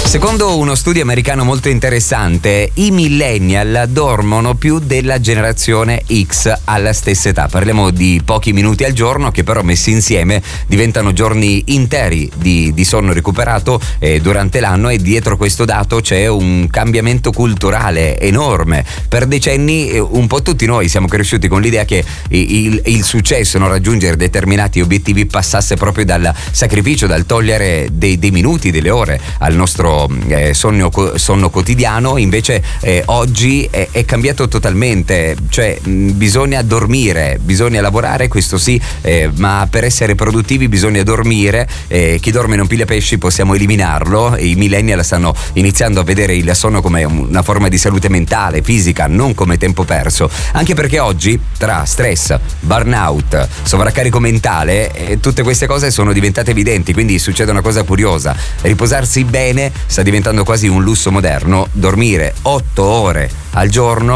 Secondo uno studio americano molto interessante, i millennial dormono più della generazione X alla stessa età. Parliamo di pochi minuti al giorno che però messi insieme diventano giorni interi di sonno recuperato durante l'anno, e dietro questo dato c'è un cambiamento culturale enorme. Per decenni un po' tutti noi siamo cresciuti con l'idea che il successo, non raggiungere determinati obiettivi, passasse proprio dal sacrificio, dal togliere dei minuti, delle ore al nostro sonno quotidiano. Invece oggi è cambiato totalmente, cioè bisogna dormire, bisogna lavorare, questo sì, ma per essere produttivi bisogna dormire. Chi dorme non piglia pesci, possiamo eliminarlo. I millennial stanno iniziando a vedere il sonno come una forma di salute mentale, fisica, non come tempo perso, anche perché oggi tra stress, burnout, sovraccarico mentale, tutte queste cose sono diventate evidenti. Quindi succede una cosa curiosa: riposarsi bene sta diventando quasi un lusso moderno. Dormire 8 ore al giorno